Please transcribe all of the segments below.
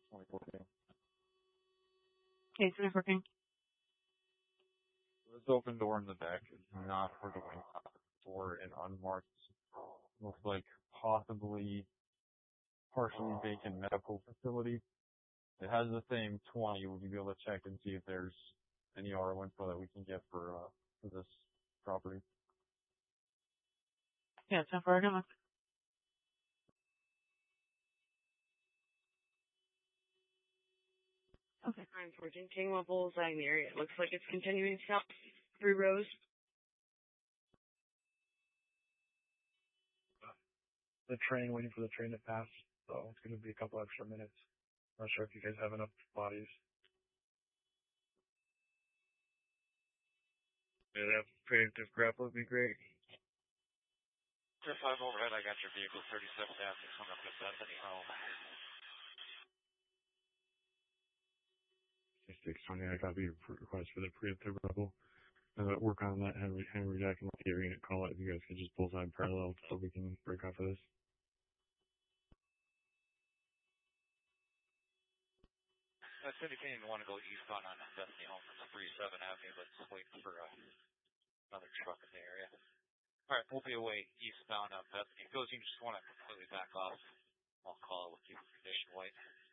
2014. Okay, 2014. This open door in the back is not for the wing stop. It's for an unmarked, looks like possibly partially vacant medical facility. It has the same 20. Would you be able to check and see if there's any RO info that we can get for this property? Yeah, it's not for our Okay. 914 Kingwell Bullseye in the area. It looks like it's continuing south 3 rows. The train, waiting for the train to pass, so it's going to be a couple extra minutes. Not sure if you guys have enough bodies. Yeah, that preemptive grapple would be great. 5 overhead, I got your vehicle 37 down, 6 up to Bethany home. 620, I got the request for the preemptive grapple. Work on that Henry Jack and the unit call it. If you guys could just bullseye parallel so we can break off of this. Cindy Kane want to go eastbound on Bethany home from 37 Avenue, but just waiting for another truck in the area. Alright, we'll be away eastbound on Bethany. If it goes, you just want to completely back off. I'll call it with you condition white.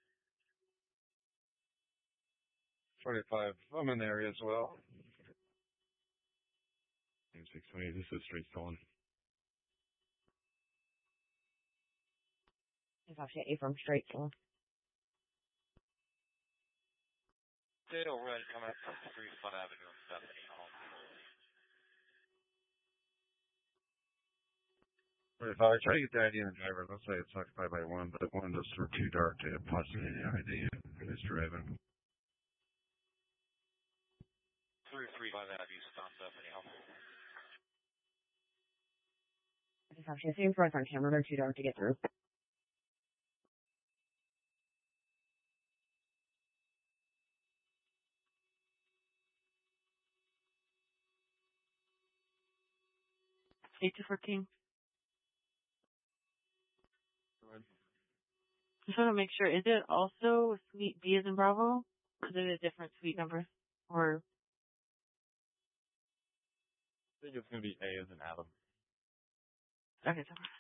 25, I'm in the area as well. 620, this is straight stolen. It's actually A from straight stolen. Dale Red coming up from 35 Avenue and Bethany home. 25, try to get the ID on the driver. Let's say it's occupied by 1, but 1 is sort of too dark to possibly any ID who's driving. 335 Avenue, eastbound Bethany home. It's actually the same for us on camera. They're too dark to get through. Eight to 14. Just want to make sure, is it also suite B as in Bravo? Or is it a different suite number? Or? I think it's going to be A as in Adam. Okay, so.